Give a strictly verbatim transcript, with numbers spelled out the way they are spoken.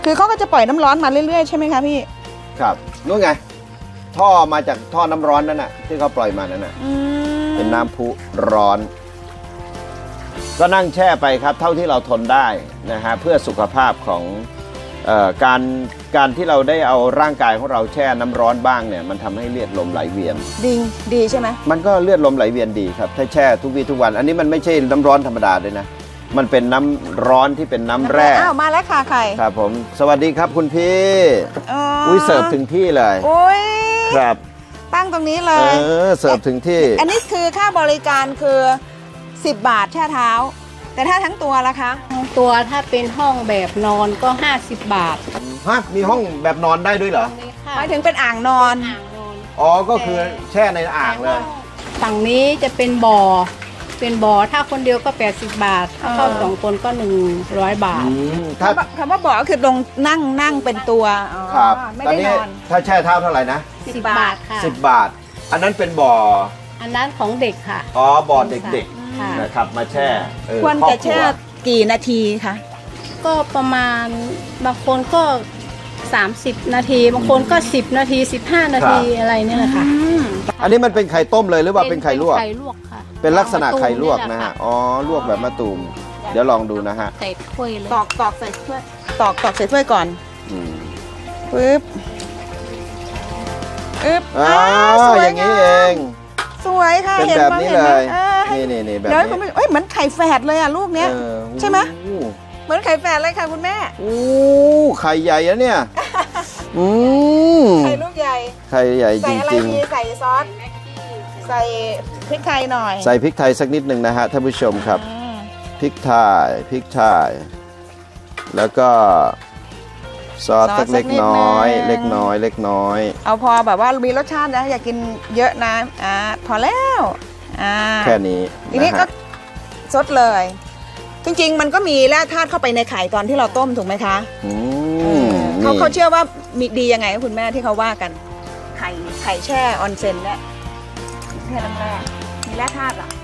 คือเขาก็จะปล่อยน้ำร้อนมาเรื่อยๆใช่ไหมคะพี่ครับนู่นไงท่อมาจากท่อน้ำร้อนนั่นน่ะที่เขาปล่อยมานั่นน่ะเป็นน้ำพุร้อนก็นั่งแช่ไปครับเท่าที่เราทนได้นะฮะเพื่อสุขภาพของเอ่อการการที่เราได้เอาร่างกายของเราแช่น้ำร้อนบ้างเนี่ยมันทำให้เลือดลมไหลเวียนดีดีใช่ไหมมันก็เลือดลมไหลเวียนดีครับถ้าแช่ทุกวี่ทุกวันอันนี้มันไม่ใช่น้ำร้อนธรรมดาเลยนะมันเป็นน้ำร้อนที่เป็นน้ำแร่อ้าวมาแล้วค่ะไข่ครับผมสวัสดีครับคุณพี่อุ้ยเสิร์ฟถึงที่เลยอุ้ยครับตั้งตรงนี้เลยเออเสิร์ฟถึงที่อันนี้คือค่าบริการคือสิบบาทแช่เท้าแต่ถ้าทั้งตัวล่ะคะตัวถ้าเป็นห้องแบบนอนก็ห้าสิบบาทฮะมีห้องแบบนอนได้ด้วยเหรอหมายถึงเป็นอ่างนอนอ๋อก็คือแช่ในอ่างเลยฝั่งนี้จะเป็นบ่อเป็นบ่อถ้าคนเดียวก็แปดสิบบาทถ้าเข้าสองคนก็หนึ่งร้อยบาทถ้าคำว่าบ่อคือลงนั่งนั่งเป็นตัวครับตอนนี้ถ้าแช่เท้าเท่าไหร่นะสิบบาทค่ะสิบบาทอันนั้นเป็นบ่ออันนั้นของเด็กค่ะอ๋อบ่อเด็กๆนะครับมาแช่ควรจะแช่กี่นาทีคะก็ประมาณบางคนก็สามสิบนาทีบางคนก็สิบนาทีสิบห้านาทีอะไรนี่แหละค่ะอันนี้มันเป็นไข่ต้มเลยหรือว่าเป็นไข่ลวกไข่ลวกค่ะเป็นลักษณะไข่ลวกนะฮะอ๋อลวกแบบมะตูมเดี๋ยวลองดูนะฮะใส่ถ้วยเลยตอกตอกใส่ถ้วยตอกตอกใส่ถ้วยก่อนปึ๊บปึ๊บอ๋ออย่างนี้เองสวยค่ะเป็นแบบนี้เลยนี่นี่นี่แบบนี้เอ้ยเหมือนไข่แฝดเลยอ่ะลูกเนี้ยใช่ไหมเหมือนไข่แฝดเลยค่ะคุณแม่โอ้ไข่ใหญ่อะเนี่ยอืมไข่ลูกใหญ่ไข่ใหญ่จริงๆใส่อะไรดีใส่ซอสใส่พริกไทยหน่อยใส่พริกไทยสักนิดหนึ่งนะฮะท่านผู้ชมครับพริกไทยพริกไทยแล้วก็ซอสสักเล็กน้อยเล็กน้อยเล็กน้อยเอาพอแบบว่ามีรสชาตินะอยากกินเยอะนะอ่าพอแล้วอ่าแค่นี้ทีนี้ก็ซดเลยจริงๆมันก็มีแร่ธาตุเข้าไปในไข่ตอนที่เราต้มถูกไหมคะเขาเขาเชื่อว่ามีดียังไงคุณแม่ที่เขาว่ากันไข่ไข่แช่ออนเซ็นเนี่ยแค่น้ำแร่มีแร่ธาตุเหรอ